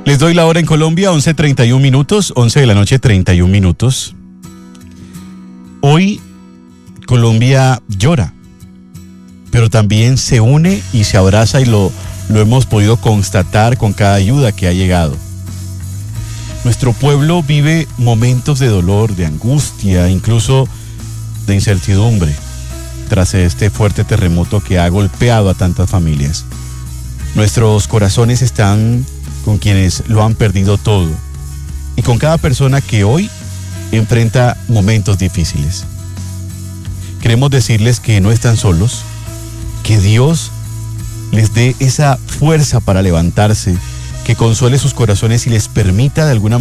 Les doy la hora en Colombia, 11:31 minutos, 11 de la noche, 31 minutos. Hoy Colombia llora, pero también se une y se abraza y lo hemos podido constatar con cada ayuda que ha llegado. Nuestro pueblo vive momentos de dolor, de angustia, incluso de incertidumbre, tras este fuerte terremoto que ha golpeado a tantas familias. Nuestros corazones están con quienes lo han perdido todo y con cada persona que hoy enfrenta momentos difíciles. Queremos decirles que no están solos, que Dios les dé esa fuerza para levantarse, que consuele sus corazones y les permita de alguna